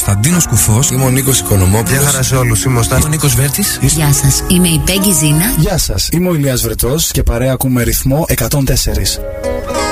Κωνσταντίνος Κουφός. Είμαι ο Νίκος Οικονομόπουλος. Γεια χαρά σε όλους, είμαι ο Νίκος Βέρτης. Γεια σας, είμαι η Πέγγι Ζήνα. Γεια σας, είμαι ο Ηλίας Βρετός και παρέα ακούμε ρυθμό 104.